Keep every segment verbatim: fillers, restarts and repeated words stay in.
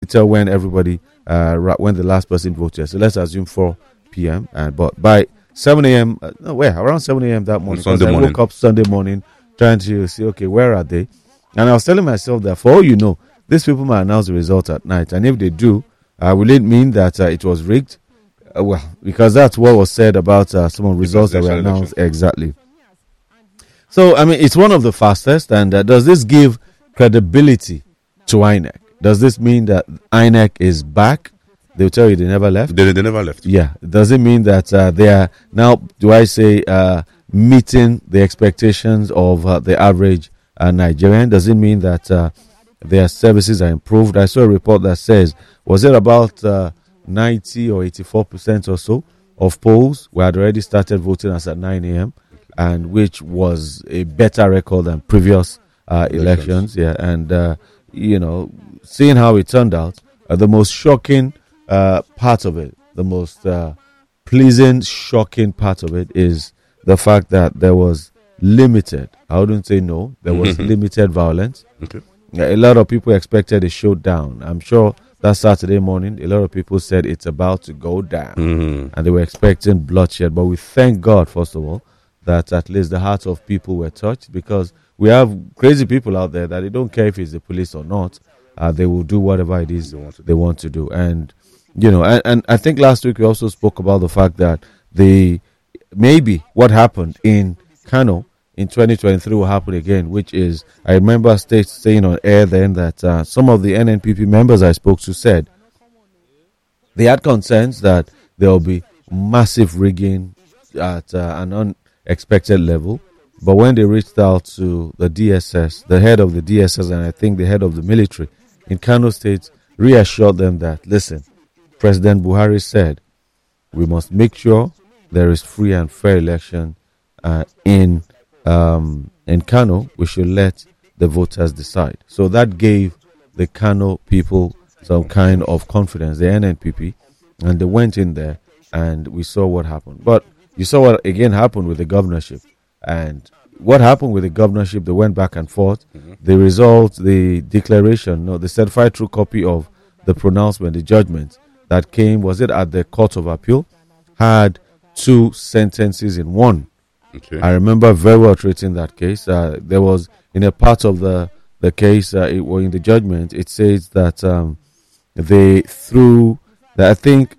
tell when everybody, uh, ra- when the last person voted. So let's assume four p.m. And but by seven a.m. Uh, no, where around seven a.m. that morning. Sunday I morning. woke up Sunday morning trying to see, okay, where are they? And I was telling myself that for all you know, these people might announce the result at night, and if they do, uh, will it mean that uh, it was rigged? Uh, well, because that's what was said about uh, some of the results that were announced. Election. Exactly. So, I mean, it's one of the fastest. And uh, does this give credibility to I N E C? Does this mean that I N E C is back? They'll tell you they never left. They, they never left. Yeah. Does it mean that uh, they are now, do I say, uh, meeting the expectations of uh, the average uh, Nigerian? Does it mean that uh, their services are improved? I saw a report that says, was it about uh, ninety or eighty-four percent or so of polls we had already started voting as at nine a.m. and which was a better record than previous uh, elections. Yeah, and uh, you know, seeing how it turned out, uh, the most shocking uh, part of it, the most uh, pleasant, shocking part of it is the fact that there was limited. I wouldn't say no. There was limited violence. Okay. A lot of people expected a showdown. I'm sure that Saturday morning, a lot of people said it's about to go down. Mm-hmm. And they were expecting bloodshed. But we thank God, first of all, that at least the hearts of people were touched, because we have crazy people out there that they don't care if it's the police or not. Uh, they will do whatever it is they want to, they want to do. And, you know, and, and I think last week we also spoke about the fact that the maybe what happened in Kano in twenty twenty-three will happen again, which is, I remember state saying on air then that uh, some of the N N P P members I spoke to said they had concerns that there will be massive rigging at uh, an unexpected level. But when they reached out to the D S S, the head of the D S S, and I think the head of the military in Kano State, reassured them that, listen, President Buhari said, we must make sure there is free and fair election uh, in um, in Kano. We should let the voters decide. So that gave the Kano people some kind of confidence, the N N P P, and they went in there and we saw what happened. But you saw what again happened with the governorship. And what happened with the governorship, they went back and forth. Mm-hmm. The result, the declaration, no, the certified true copy of the pronouncement, the judgment that came, was it at the Court of Appeal, had two sentences in one. Okay. I remember very well treating that case. Uh, there was, in a part of the, the case, uh, it, or in the judgment, it says that um, they threw, that I think,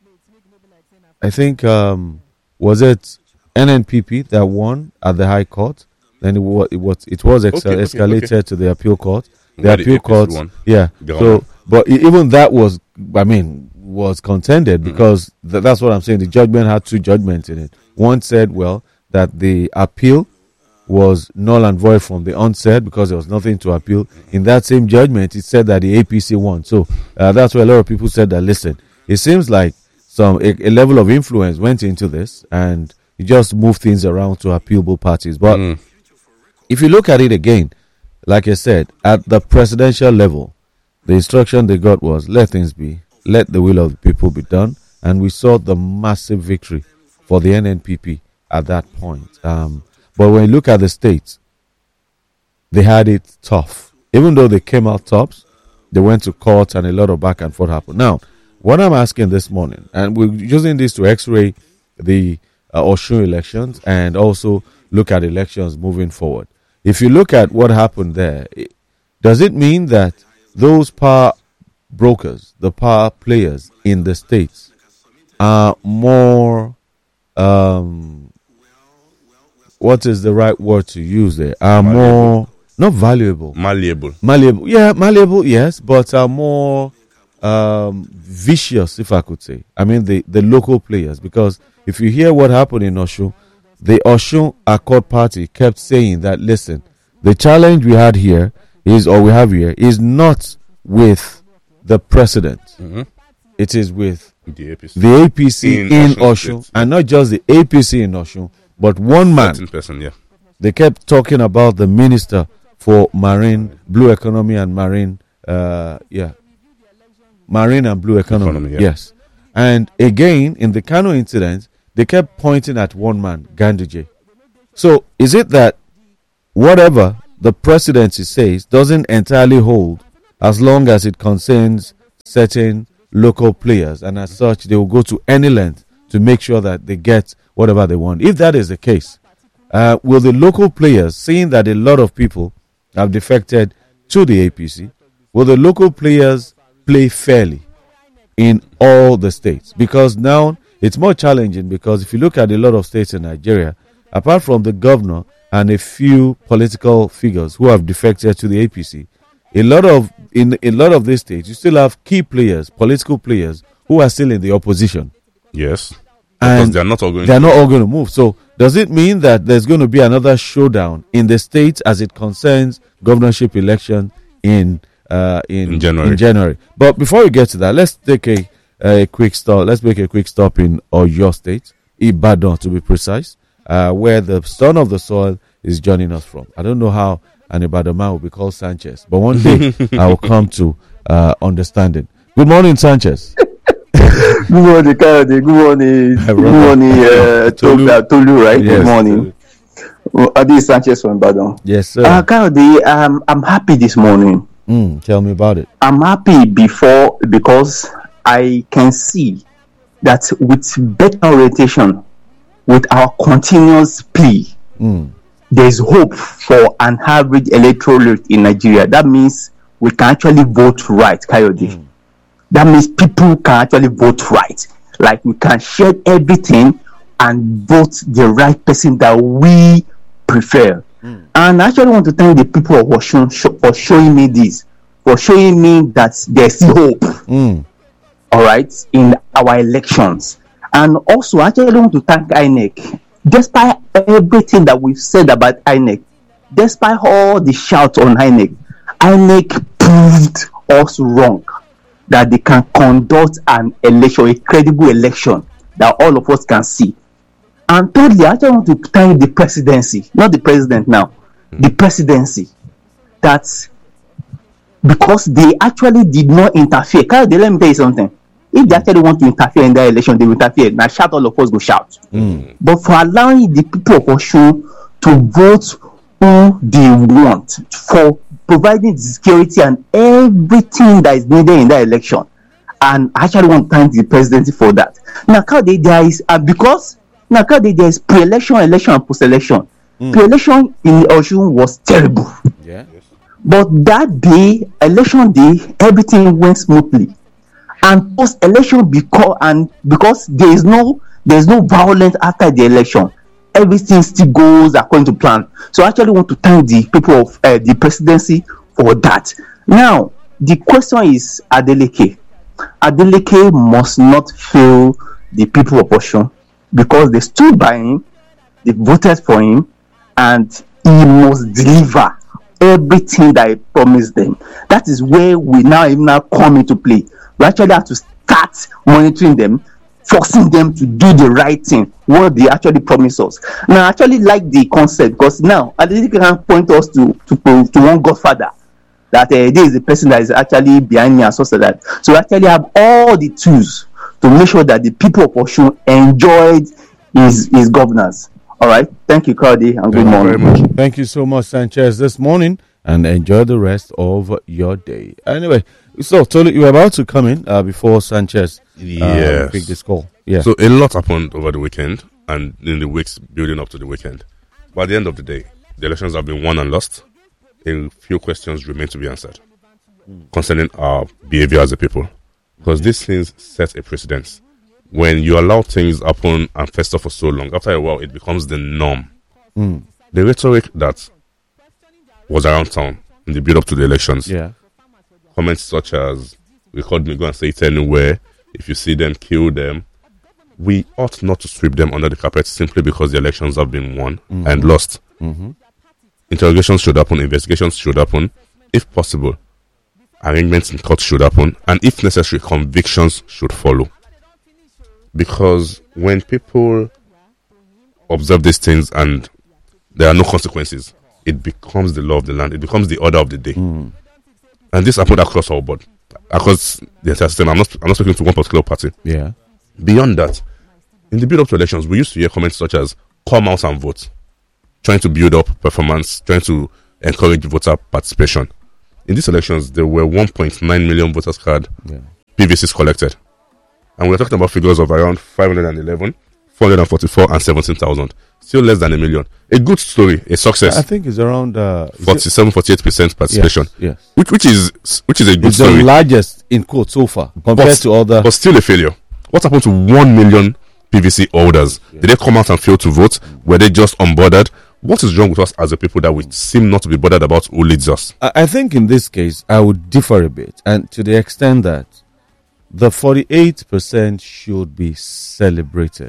I think, um, was it N N P P that won at the High Court? Then it was, it was, it was ex- okay, escalated okay, okay. to the Appeal Court. The Where Appeal Court, yeah. So, but even that was, I mean, was contended mm-hmm. because th- that's what I'm saying. The judgment had two judgments in it. One said, well, that the appeal was null and void from the onset because there was nothing to appeal. In that same judgment, it said that the A P C won. So uh, that's why a lot of people said that, listen, it seems like some a, a level of influence went into this and you just move things around to appealable parties. But mm. if you look at it again, like I said, at the presidential level, the instruction they got was, let things be, let the will of the people be done. And we saw the massive victory for the N N P P at that point. Um, but when you look at the states, they had it tough. Even though they came out tops, they went to court and a lot of back and forth happened. Now, what I'm asking this morning, and we're using this to x-ray the uh, Osun elections and also look at elections moving forward. If you look at what happened there, does it mean that those power brokers, the power players in the states are more, um, what is the right word to use there? Are malleable. more, not valuable. Malleable. Malleable. Yeah, malleable, yes, but are more um, vicious, if I could say. I mean, the, the local players. Because if you hear what happened in Osun, the Osun Accord Party kept saying that, listen, the challenge we had here is, or we have here, is not with the president. Mm-hmm. It is with the A P C, the A P C in, in Osun, Osun and not just the A P C in Osun, but one man. Person, yeah. They kept talking about the minister for marine, blue economy and marine, uh, yeah, marine and blue economy, economy yeah. yes. And again, in the Kano incident, they kept pointing at one man, Ganduje. So is it that whatever the presidency says doesn't entirely hold as long as it concerns certain local players, and as such, they will go to any length to make sure that they get whatever they want. If that is the case, uh, will the local players, seeing that a lot of people have defected to the A P C, will the local players play fairly in all the states? Because now it's more challenging, because if you look at a lot of states in Nigeria, apart from the governor and a few political figures who have defected to the A P C, a lot of in a lot of these states, you still have key players, political players, who are still in the opposition. Yes, and because they're not all going. They're to not all going to move. So, does it mean that there's going to be another showdown in the states as it concerns governorship election in uh, in, in January? In January. But before we get to that, let's take a a quick stop. Let's make a quick stop in Oyo State, Ibadan to be precise, uh, where the son of the soil is joining us from. I don't know how an Ibadan man will be called Sanchez, but one day I will come to uh, understanding. Good morning, Sanchez. Good morning, Kayode. Good morning. Good morning, uh, Tolu. Tolu, right? Yes, Good morning. Well, Adi Sanchez from Ibadan. Yes, sir. Uh, Kayode, um, I'm happy this morning. Mm, tell me about it. I'm happy before because I can see that with better orientation, with our continuous plea, mm. there's hope for an average electoral rate in Nigeria. That means we can actually vote right, Kayode. Mm. That means people can actually vote right. Like we can share everything and vote the right person that we prefer. Mm. And I actually want to thank the people of Osun for showing me this, for showing me that there's hope. Mm. All right, in our elections. And also, I actually want to thank I N E C. Despite everything that we've said about I N E C, despite all the shouts on I N E C, I N E C proved us wrong. That they can conduct an election, a credible election that all of us can see. And thirdly, I just want to thank the presidency, not the president now, mm. the presidency, that because they actually did not interfere. Can they, let me tell you something. If they actually want to interfere in that election, they will interfere. Now shout, all of us go shout. Mm. But for allowing the people of Osun to vote who they want, for providing the security and everything that is needed in that election, and I actually want to thank the presidency for that. Now, there is uh, because now there is pre-election, election, and post-election. Mm. Pre-election in Osun was terrible. Yeah. But that day, election day, everything went smoothly. And post-election, because and because there is no there is no violence after the election, everything still goes according to plan. So I actually want to thank the people of uh, the presidency for that. Now, the question is Adeleke. Adeleke must not fail the people of Osun because they stood by him, they voted for him, and he must deliver everything that he promised them. That is where we now even now come into play. We actually have to start monitoring them, forcing them to do the right thing, what they actually promise us. Now, I actually like the concept because now Adeleke can point us to, to, to one godfather that uh, this is the person that is actually behind me and so that. So we actually have all the tools to make sure that the people of Osun enjoyed his, his governance. All right. Thank you, Cardi, and good morning. Very much. Thank you so much, Sanchez, this morning, and enjoy the rest of your day. Anyway, so Tolu, you were about to come in uh, before Sanchez yes. uh, picked this call. Yeah. So a lot happened over the weekend and in the weeks building up to the weekend. But at the end of the day, the elections have been won and lost. A few questions remain to be answered mm. concerning our behavior as a people. Because these things set a precedence. When you allow things happen and fester for so long, after a while it becomes the norm. Mm. The rhetoric that was around town in the build up to the elections, yeah. comments such as, we called me, go and say it anywhere, if you see them, kill them. We ought not to sweep them under the carpet simply because the elections have been won mm-hmm. and lost. Mm-hmm. Interrogations should happen, investigations should happen, if possible. Arrangements in court should happen, and if necessary, convictions should follow. Because when people observe these things and there are no consequences, it becomes the law of the land. It becomes the order of the day. Mm. And this happened across our board, across the entire system. I'm not, I'm not speaking to one particular party. Yeah. Beyond that, in the build-up to elections, we used to hear comments such as, come out and vote, trying to build up performance, trying to encourage voter participation. In these elections, there were one point nine million voters card yeah. P V Cs collected. And we're talking about figures of around five hundred eleven, four hundred forty-four, and seventeen thousand. Still less than a million. A good story, a success. I think it's around uh, forty-seven, forty-eight percent participation. Yes, yes. Which, which is which is a good it's story. the largest in quote so far compared but, to other. But still a failure. What happened to one million P V C holders? Yeah. Did they come out and fail to vote? Were they just unbothered? What is wrong with us as a people that we seem not to be bothered about who leads us? I think in this case, I would differ a bit, and to the extent that the forty-eight percent should be celebrated.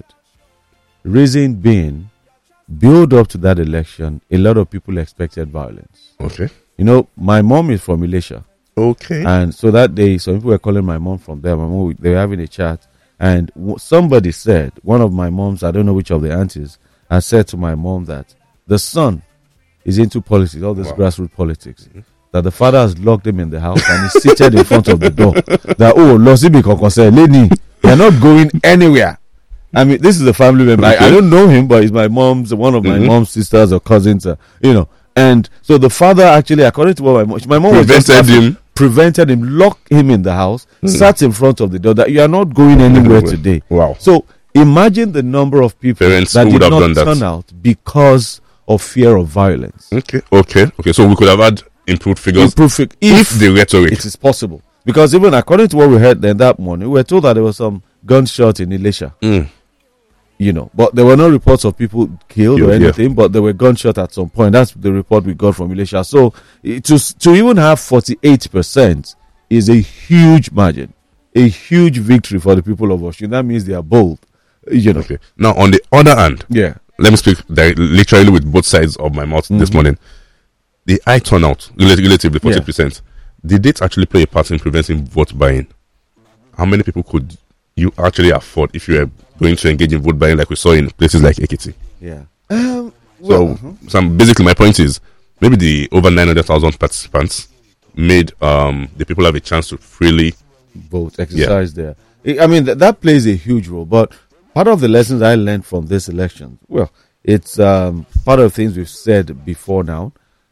Reason being, build up to that election, a lot of people expected violence. Okay. You know, my mom is from Malaysia. Okay. And so that day, some people were calling my mom from there. My mom, they were having a chat. And w- somebody said, one of my moms, I don't know which of the aunties, had said to my mom that the son is into politics, all this wow. grassroots politics. Mm-hmm. That the father has locked him in the house and he's seated in front of the door. That, oh, Losibi Kokose, lady, you're not going anywhere. I mean, this is a family member. Okay. I, I don't know him, but he's my mom's, one of my mm-hmm. mom's sisters or cousins, uh, you know. And so the father actually, according to what my mom, my mom prevented was him, prevented him, locked him in the house, mm-hmm. sat in front of the door. That you are not going anywhere today. Wow. So imagine the number of people Parents that did did not turn that. out because of fear of violence. Okay, okay, okay. So we could have had improved figures improved fig- if, if the rhetoric. It is possible. Because even according to what we heard then that morning, we were told that there was some gunshot in Elisha. Mm. You know, but there were no reports of people killed Killed, or anything, yeah. but there were gunshots at some point. That's the report we got from Elisha. So to, to even have forty-eight percent is a huge margin, a huge victory for the people of Osun. That means they are bold. You know. Okay. Now, on the other hand, yeah. let me speak directly, literally with both sides of my mouth mm-hmm. this morning. The high turnout, relatively forty percent, yeah. did it actually play a part in preventing vote buying? How many people could you actually afford if you were going to engage in vote buying like we saw in places like Ekiti? Yeah. Um, well, so, uh-huh. so basically my point is, maybe the over nine hundred thousand participants made um, the people have a chance to freely vote, exercise yeah. there. I mean, th- that plays a huge role, but part of the lessons I learned from this election, well, it's um, part of the things we've said before now.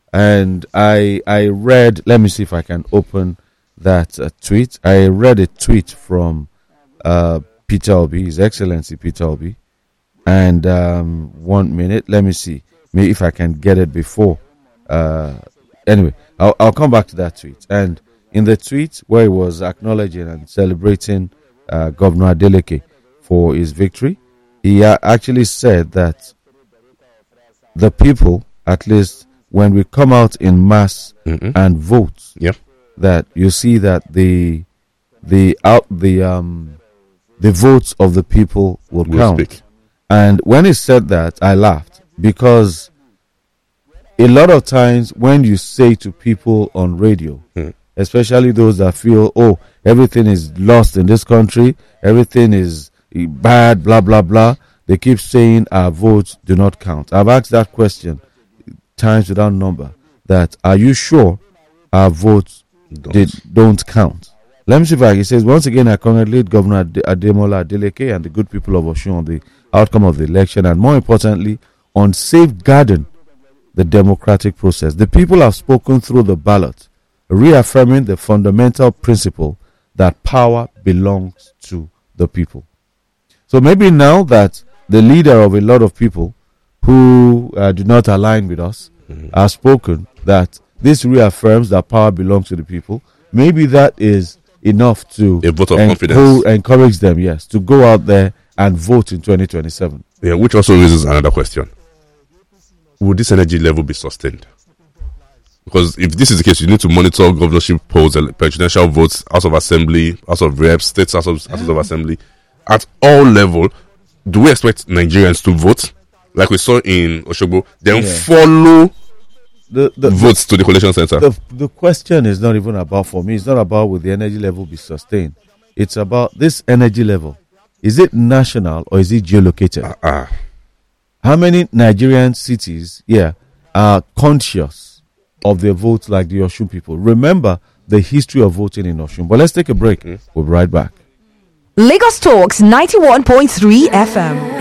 And I I read, let me see if I can open that uh, tweet. I read a tweet from uh, Peter Obi, His Excellency Peter Obi. And um, one minute, let me see. Maybe if I can get it before. Uh, anyway, I'll, I'll come back to that tweet. And in the tweet where he was acknowledging and celebrating uh, Governor Adeleke for his victory, he uh, actually said that the people, at least when we come out in mass mm-hmm. and vote, yep. that you see that the the out the um the votes of the people will we'll count. Speak. And when he said that, I laughed because a lot of times when you say to people on radio, mm. especially those that feel, oh, everything is lost in this country, everything is bad, blah blah blah, they keep saying our votes do not count. I've asked that question times without number, that are you sure our votes don't, did, don't count? Let me see if I, he says, once again I congratulate Governor Ade- Ademola Adeleke and the good people of Osun on the outcome of the election, and more importantly on safeguarding the democratic process. The people have spoken through the ballot, reaffirming the fundamental principle that power belongs to the people. So maybe now that the leader of a lot of people who uh, do not align with us mm-hmm. have spoken, that this reaffirms that power belongs to the people, maybe that is enough to a vote of en- confidence. encourage them, yes, to go out there and vote in twenty twenty-seven. Yeah, which also raises another question. Would this energy level be sustained? Because if this is the case, you need to monitor governorship polls, presidential votes, House of Assembly, House of Reps, States House of, House of Assembly, at all level. Do we expect Nigerians to vote like we saw in Osogbo, then yeah. follow the, the votes the, to the collation center? The, the question is not even about, for me, it's not about will the energy level be sustained. It's about this energy level. Is it national or is it geolocated? Uh-uh. How many Nigerian cities yeah, are conscious of their votes like the Osun people? Remember the history of voting in Osun. But let's take a break. Mm. We'll be right back. Lagos Talks ninety-one point three F M.